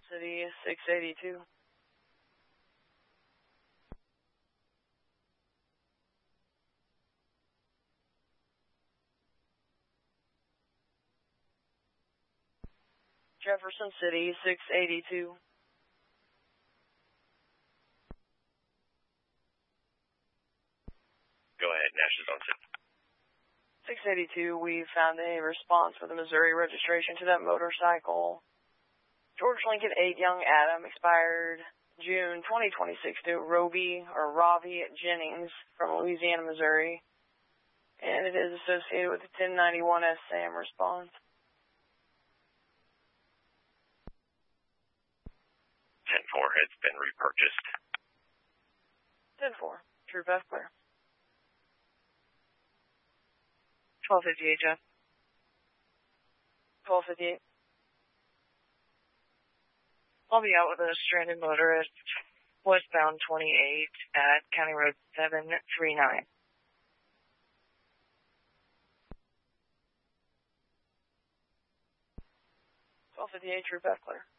City 682. Jefferson City 682. Go ahead, Nash is on 682, we found a response with a Missouri registration to that motorcycle. George Lincoln 8 Young Adam, expired June 2026 to Ravi Jennings from Louisiana, Missouri. And it is associated with the 1091S SAM response. 10-4 has been repurchased. 10-4, true F clear. 1258, Jeff. 1258. I'll be out with a stranded motorist, westbound 28 at County Road 739. 1258, true F clear.